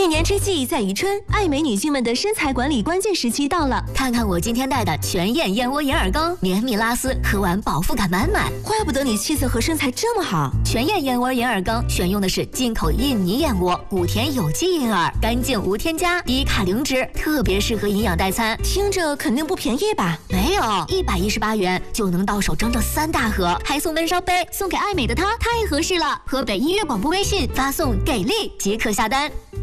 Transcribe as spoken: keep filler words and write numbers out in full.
一年之计在于春，爱美女性们的身材管理关键时期到了。 看看我今天带的全燕燕窝银耳羹，绵密拉丝，喝完饱腹感满满。 怪不得你气色和身材这么好。 全燕燕窝银耳羹选用的是进口印尼燕窝，谷田有机银耳，干净无添加，低卡零脂，特别适合营养代餐。 听着肯定不便宜吧？ 没有，一百一十八元就能到手整整三大盒，还送闷烧杯，送给爱美的她太合适了。河北音乐广播微信发送给力即可下单。